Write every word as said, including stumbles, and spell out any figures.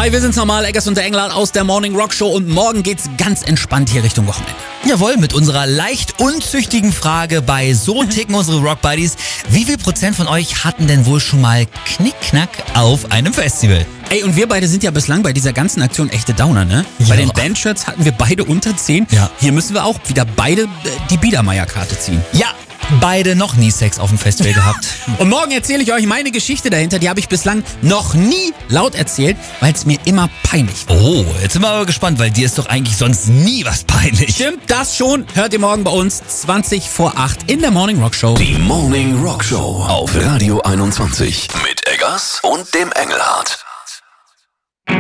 Hi, wir sind's nochmal, Eggers und der Engelhardt aus der Morning Rock Show und morgen geht's ganz entspannt hier Richtung Wochenende. Jawohl, mit unserer leicht unzüchtigen Frage bei So ticken unsere Rock Buddies. Wie viel Prozent von euch hatten denn wohl schon mal Knickknack auf einem Festival? Ey, und wir beide sind ja bislang bei dieser ganzen Aktion echte Downer, ne? Ja. Bei den Bandshirts hatten wir beide unter zehn. Ja. Hier müssen wir auch wieder beide äh, die Biedermeier-Karte ziehen. Ja, beide noch nie Sex auf dem Festival gehabt. Und morgen erzähle ich euch meine Geschichte dahinter, die habe ich bislang noch nie laut erzählt, weil es mir immer peinlich war. Oh, jetzt sind wir aber gespannt, weil dir ist doch eigentlich sonst nie was peinlich. Stimmt das schon? Hört ihr morgen bei uns zwanzig vor acht in der Morning Rock Show. Die Morning Rock Show auf Radio einundzwanzig mit Eggers und dem Engelhardt.